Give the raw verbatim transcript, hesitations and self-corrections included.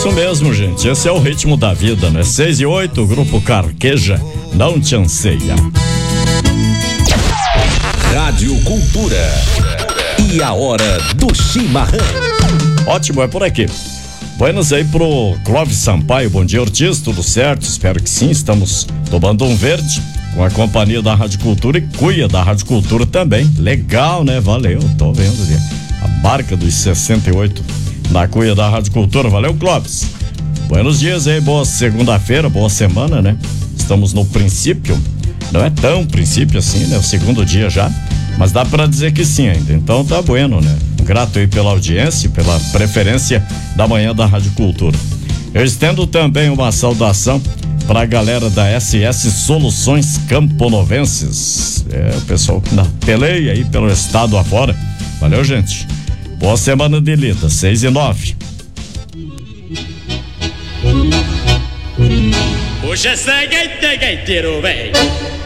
isso mesmo, gente. Esse é o ritmo da vida, né? seis e oito, o Grupo Carqueja não te anseia. Rádio Cultura. E a hora do chimarrão. Ótimo, é por aqui. Buenas aí pro Clóvis Sampaio. Bom dia, Ortiz, tudo certo? Espero que sim. Estamos tomando um verde com a companhia da Rádio Cultura e cuia da Rádio Cultura também. Legal, né? Valeu, tô vendo ali a barca dos sessenta e oito na cuia da Rádio Cultura. Valeu, Clóvis. Buenos dias aí, boa segunda-feira, boa semana, né? Estamos no princípio, não é tão princípio assim, né? O segundo dia já, mas dá pra dizer que sim ainda. Então tá bueno, né? Grato aí pela audiência, pela preferência da manhã da Rádio Cultura. Eu estendo também uma saudação pra galera da S S Soluções Camponovenses. É, o pessoal que peleia aí pelo estado afora. Valeu, gente. Boa semana de lida, seis e nove. Hoje é gaiteiro, velho.